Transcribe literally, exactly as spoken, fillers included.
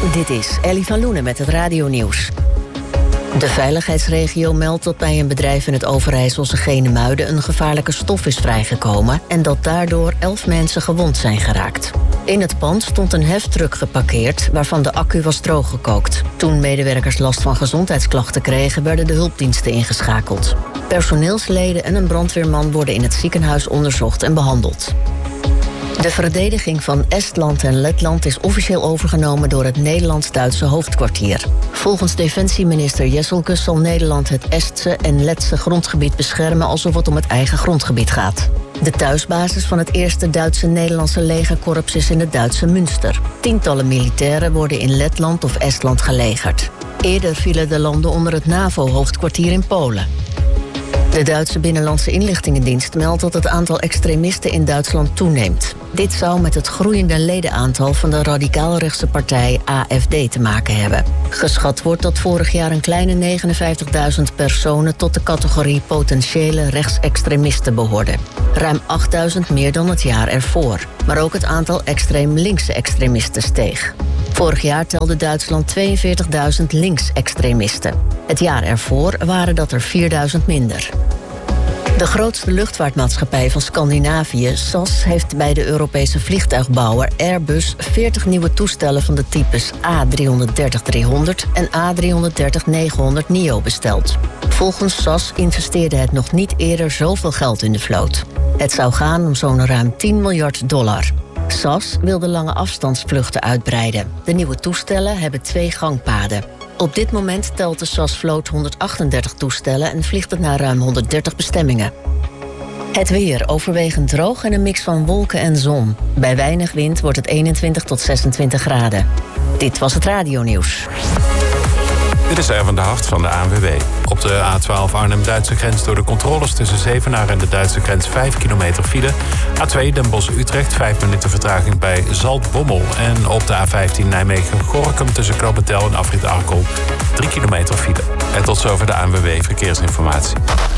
Dit is Ellie van Loenen met het radionieuws. De veiligheidsregio meldt dat bij een bedrijf in het Overijsselse Genemuiden een gevaarlijke stof is vrijgekomen en dat daardoor elf mensen gewond zijn geraakt. In het pand stond een heftruck geparkeerd waarvan de accu was drooggekookt. Toen medewerkers last van gezondheidsklachten kregen, werden de hulpdiensten ingeschakeld. Personeelsleden en een brandweerman worden in het ziekenhuis onderzocht en behandeld. De verdediging van Estland en Letland is officieel overgenomen door het Nederlands-Duitse hoofdkwartier. Volgens defensieminister Jesselke zal Nederland het Estse en Letse grondgebied beschermen alsof het om het eigen grondgebied gaat. De thuisbasis van het eerste Duitse-Nederlandse legerkorps is in het Duitse Münster. Tientallen militairen worden in Letland of Estland gelegerd. Eerder vielen de landen onder het NAVO-hoofdkwartier in Polen. De Duitse Binnenlandse Inlichtingendienst meldt dat het aantal extremisten in Duitsland toeneemt. Dit zou met het groeiende ledenaantal van de radicaalrechtse partij A F D te maken hebben. Geschat wordt dat vorig jaar een kleine negenenvijftigduizend personen tot de categorie potentiële rechtsextremisten behoorden. Ruim achtduizend meer dan het jaar ervoor. Maar ook het aantal extreem linkse extremisten steeg. Vorig jaar telde Duitsland tweeënveertigduizend linksextremisten. Het jaar ervoor waren dat er vierduizend minder. De grootste luchtvaartmaatschappij van Scandinavië, S A S, heeft bij de Europese vliegtuigbouwer Airbus veertig nieuwe toestellen van de types A driehonderddertig driehonderd en A driehonderddertig negenhonderd neo besteld. Volgens S A S investeerde het nog niet eerder zoveel geld in de vloot. Het zou gaan om zo'n ruim tien miljard dollar. S A S wil de lange afstandsvluchten uitbreiden. De nieuwe toestellen hebben twee gangpaden. Op dit moment telt de S A S-vloot honderdachtendertig toestellen en vliegt het naar ruim honderddertig bestemmingen. Het weer overwegend droog en een mix van wolken en zon. Bij weinig wind wordt het eenentwintig tot zesentwintig graden. Dit was het radionieuws. Dit is Erwin de Hart van de A N W B. Op de A twaalf Arnhem-Duitse grens door de controles tussen Zevenaar en de Duitse grens vijf kilometer file. A twee Den Bosch-Utrecht vijf minuten vertraging bij Zaltbommel. En op de A vijftien Nijmegen-Gorinchem tussen Knoopend Tel en Afrit Arkel drie kilometer file. En tot zover de A N W B Verkeersinformatie.